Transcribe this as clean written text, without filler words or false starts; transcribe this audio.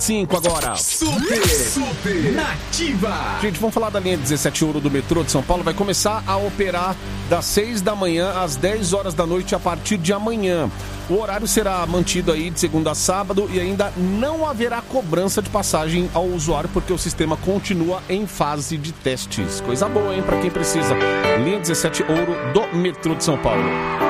5 agora. Super Nativa. Gente, vamos falar da linha 17 Ouro do metrô de São Paulo. Vai começar a operar das 6 da manhã às 10 horas da noite a partir de amanhã. O horário será mantido aí de segunda a sábado e ainda não haverá cobrança de passagem ao usuário porque o sistema continua em fase de testes. Coisa boa, hein, pra quem precisa. Linha 17 Ouro do metrô de São Paulo.